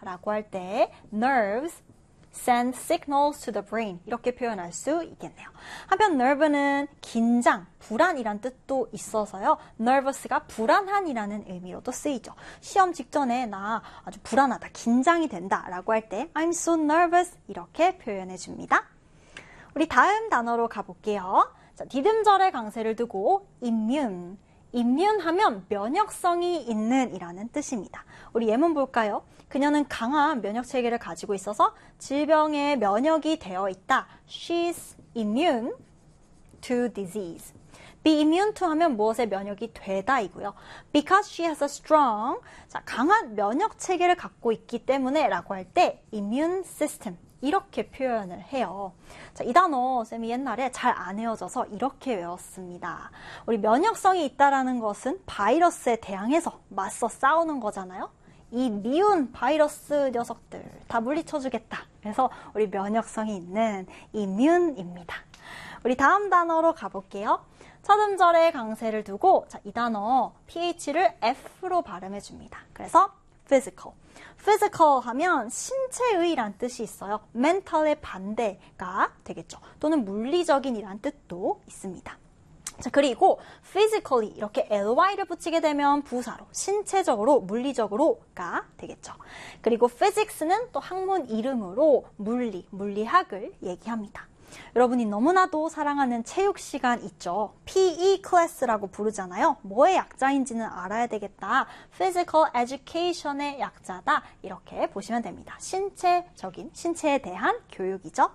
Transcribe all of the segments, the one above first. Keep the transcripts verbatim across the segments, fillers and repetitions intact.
라고 할 때 nerves send signals to the brain 이렇게 표현할 수 있겠네요. 한편 nerve는 긴장, 불안이란 뜻도 있어서요. nervous가 불안한이라는 의미로도 쓰이죠. 시험 직전에 나 아주 불안하다, 긴장이 된다 라고 할 때 I'm so nervous 이렇게 표현해 줍니다. 우리 다음 단어로 가볼게요. 자, 디딤절에 강세를 두고 immune, immune 하면 면역성이 있는 이라는 뜻입니다. 우리 예문 볼까요? 그녀는 강한 면역 체계를 가지고 있어서 질병에 면역이 되어 있다. She's immune to disease. be immune to 하면 무엇에 면역이 되다이고요. because she has a strong, 자, 강한 면역 체계를 갖고 있기 때문에 라고 할 때 immune system 이렇게 표현을 해요. 자, 이 단어 쌤이 옛날에 잘 안 외워져서 이렇게 외웠습니다. 우리 면역성이 있다라는 것은 바이러스에 대항해서 맞서 싸우는 거잖아요. 이 미운 바이러스 녀석들 다 물리쳐주겠다. 그래서 우리 면역성이 있는 immune입니다. 우리 다음 단어로 가볼게요. 첫 음절에 강세를 두고 자, 이 단어 피에이치를 F로 발음해 줍니다. 그래서 physical. physical 하면 신체의란 뜻이 있어요. mental의 반대가 되겠죠. 또는 물리적인이란 뜻도 있습니다. 자, 그리고 physically 이렇게 ly를 붙이게 되면 부사로, 신체적으로, 물리적으로가 되겠죠. 그리고 physics는 또 학문 이름으로 물리, 물리학을 얘기합니다. 여러분이 너무나도 사랑하는 체육 시간 있죠. 피이 클래스라고 부르잖아요. 뭐의 약자인지는 알아야 되겠다. Physical Education의 약자다. 이렇게 보시면 됩니다. 신체적인, 신체에 대한 교육이죠.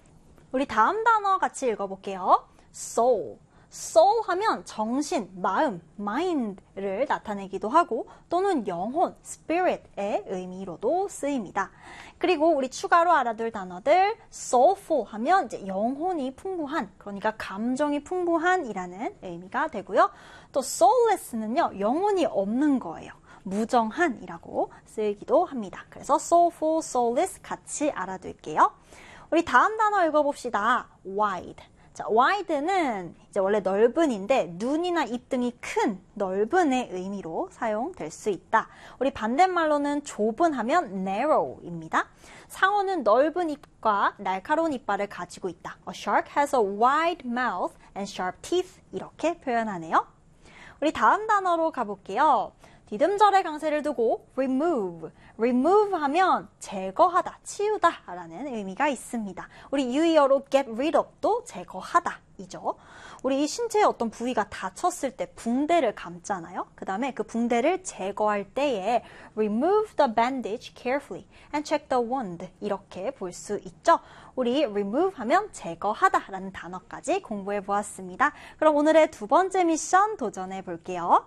우리 다음 단어 같이 읽어볼게요. soul. soul 하면 정신, 마음, mind를 나타내기도 하고 또는 영혼, spirit의 의미로도 쓰입니다. 그리고 우리 추가로 알아둘 단어들 soulful 하면 이제 영혼이 풍부한, 그러니까 감정이 풍부한 이라는 의미가 되고요. 또 soulless는요, 영혼이 없는 거예요. 무정한 이라고 쓰이기도 합니다. 그래서 soulful, soulless 같이 알아둘게요. 우리 다음 단어 읽어봅시다. wide. 자, wide는 이제 원래 넓은인데 눈이나 입 등이 큰 넓은의 의미로 사용될 수 있다. 우리 반대말로는 좁은 하면 narrow입니다. 상어는 넓은 입과 날카로운 이빨을 가지고 있다. A shark has a wide mouth and sharp teeth 이렇게 표현하네요. 우리 다음 단어로 가볼게요. 디딤절에 강세를 두고 remove. remove 하면 제거하다, 치우다 라는 의미가 있습니다. 우리 유의어로 get rid of도 제거하다 이죠. 우리 신체의 어떤 부위가 다쳤을 때 붕대를 감잖아요. 그 다음에 그 붕대를 제거할 때에 remove the bandage carefully and check the wound 이렇게 볼 수 있죠. 우리 remove 하면 제거하다 라는 단어까지 공부해 보았습니다. 그럼 오늘의 두 번째 미션 도전해 볼게요.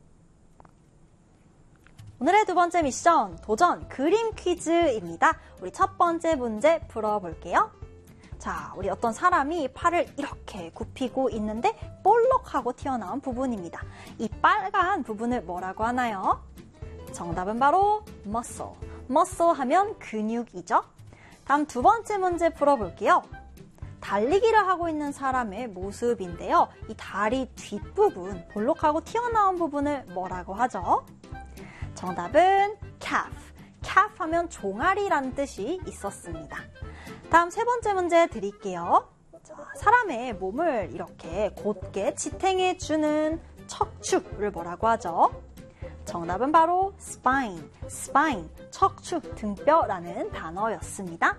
오늘의 두 번째 미션, 도전 그림 퀴즈입니다. 우리 첫 번째 문제 풀어볼게요. 자, 우리 어떤 사람이 팔을 이렇게 굽히고 있는데 볼록하고 튀어나온 부분입니다. 이 빨간 부분을 뭐라고 하나요? 정답은 바로 muscle. muscle 하면 근육이죠. 다음 두 번째 문제 풀어볼게요. 달리기를 하고 있는 사람의 모습인데요. 이 다리 뒷부분, 볼록하고 튀어나온 부분을 뭐라고 하죠? 정답은 calf. calf 하면 종아리라는 뜻이 있었습니다. 다음 세 번째 문제 드릴게요. 자, 사람의 몸을 이렇게 곧게 지탱해주는 척추를 뭐라고 하죠? 정답은 바로 spine. spine, 척추, 등뼈라는 단어였습니다.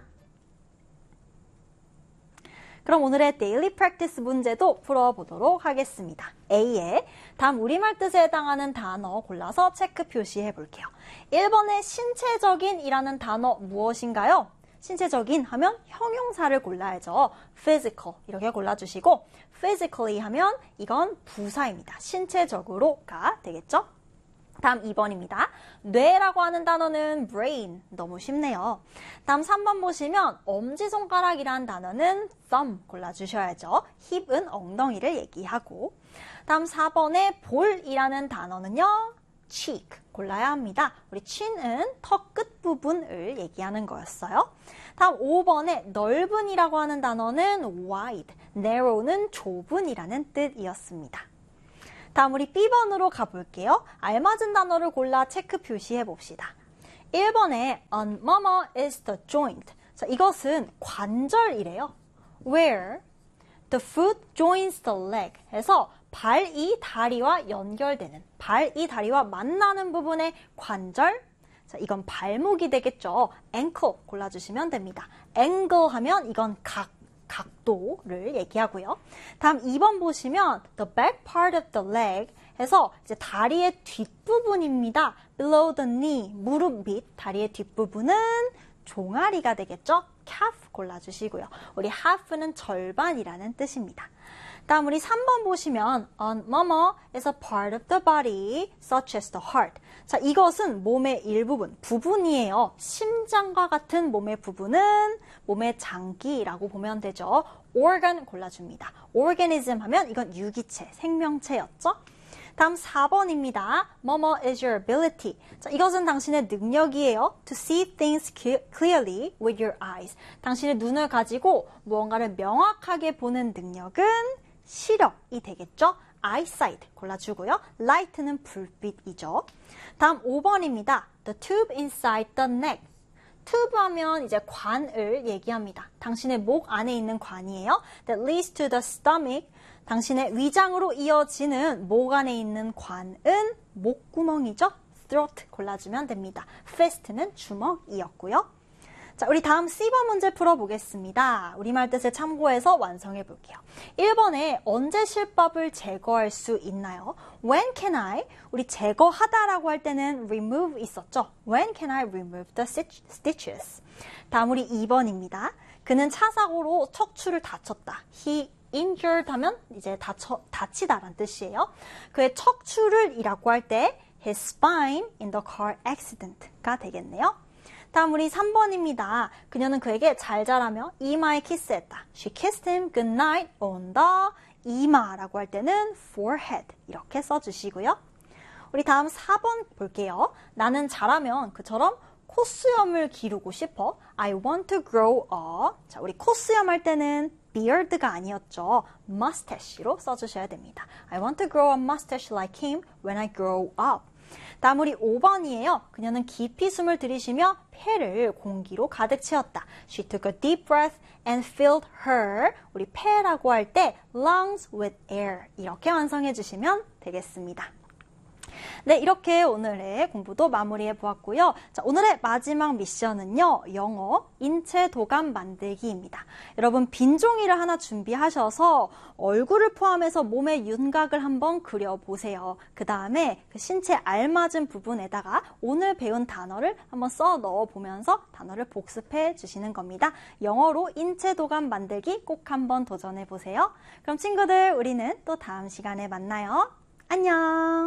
그럼 오늘의 데일리 프랙티스 문제도 풀어보도록 하겠습니다. A에 다음 우리말 뜻에 해당하는 단어 골라서 체크 표시해 볼게요. 일 번에 신체적인 이라는 단어 무엇인가요? 신체적인 하면 형용사를 골라야죠. physical 이렇게 골라주시고 physically 하면 이건 부사입니다. 신체적으로가 되겠죠? 다음 이 번입니다. 뇌라고 하는 단어는 brain. 너무 쉽네요. 다음 삼 번 보시면 엄지손가락이라는 단어는 thumb 골라주셔야죠. 힙은 엉덩이를 얘기하고. 다음 사 번에 볼이라는 단어는요. cheek 골라야 합니다. 우리 chin은 턱 끝부분을 얘기하는 거였어요. 다음 오 번에 넓은이라고 하는 단어는 wide, narrow는 좁은이라는 뜻이었습니다. 다음 우리 비 번으로 가볼게요. 알맞은 단어를 골라 체크 표시해 봅시다. 일 번에 on mama is the joint. 자, 이것은 관절이래요. Where the foot joins the leg 해서 발이 다리와 연결되는, 발이 다리와 만나는 부분의 관절. 자, 이건 발목이 되겠죠. ankle 골라주시면 됩니다. angle 하면 이건 각, 각도를 얘기하고요. 다음 이 번 보시면 the back part of the leg 해서 이제 다리의 뒷부분입니다. below the knee, 무릎 밑 다리의 뒷부분은 종아리가 되겠죠. calf 골라주시고요. 우리 half는 절반이라는 뜻입니다. 다음 우리 삼 번 보시면 on mama is a part of the body such as the heart. 자, 이것은 몸의 일부분, 부분이에요. 심장과 같은 몸의 부분은 몸의 장기라고 보면 되죠. organ 골라줍니다. organism 하면 이건 유기체, 생명체였죠. 다음 사 번입니다. Mama is your ability. 자, 이것은 당신의 능력이에요. To see things clearly with your eyes. 당신의 눈을 가지고 무언가를 명확하게 보는 능력은 시력이 되겠죠. eyesight 골라주고요. light는 불빛이죠. 다음 오 번입니다. The tube inside the neck. tube 하면 이제 관을 얘기합니다. 당신의 목 안에 있는 관이에요. That leads to the stomach. 당신의 위장으로 이어지는 목 안에 있는 관은 목구멍이죠. throat 골라주면 됩니다. fist는 주먹이었고요. 자, 우리 다음 씨 번 문제 풀어보겠습니다. 우리말 뜻을 참고해서 완성해 볼게요. 일 번에 언제 실밥을 제거할 수 있나요? When can I? 우리 제거하다라고 할 때는 remove 있었죠? When can I remove the stitches? 다음 우리 이 번입니다. 그는 차 사고로 척추를 다쳤다. He injured 하면 이제 다쳐, 다치다란 뜻이에요. 그의 척추를 이라고 할 때 his spine in the car accident가 되겠네요. 다음 우리 삼 번입니다. 그녀는 그에게 잘 자라며 이마에 키스했다. She kissed him goodnight on the 이마라고 할 때는 forehead 이렇게 써주시고요. 우리 다음 사 번 볼게요. 나는 자라면 그처럼 콧수염을 기르고 싶어. I want to grow a. 자, 우리 콧수염 할 때는 beard가 아니었죠. mustache로 써주셔야 됩니다. I want to grow a mustache like him when I grow up. 다음 우리 오 번이에요. 그녀는 깊이 숨을 들이쉬며 폐를 공기로 가득 채웠다. She took a deep breath and filled her. 우리 폐라고 할 때 lungs with air. 이렇게 완성해 주시면 되겠습니다. 네, 이렇게 오늘의 공부도 마무리해 보았고요. 자, 오늘의 마지막 미션은요. 영어 인체 도감 만들기입니다. 여러분 빈 종이를 하나 준비하셔서 얼굴을 포함해서 몸의 윤곽을 한번 그려보세요. 그 다음에 그 신체 알맞은 부분에다가 오늘 배운 단어를 한번 써 넣어보면서 단어를 복습해 주시는 겁니다. 영어로 인체 도감 만들기 꼭 한번 도전해 보세요. 그럼 친구들 우리는 또 다음 시간에 만나요. 안녕!